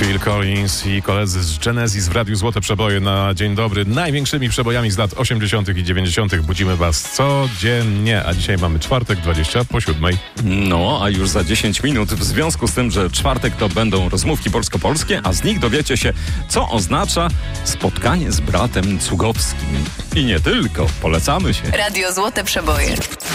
Phil Collins i koledzy z Genesis w Radiu Złote Przeboje na dzień dobry. Największymi przebojami z lat 80. i 90. budzimy was codziennie, a dzisiaj mamy czwartek, 7:20. No, a już za 10 minut, w związku z tym, że czwartek to będą rozmówki polsko-polskie, a z nich dowiecie się, co oznacza spotkanie z bratem Cugowskim. I nie tylko, polecamy się. Radio Złote Przeboje.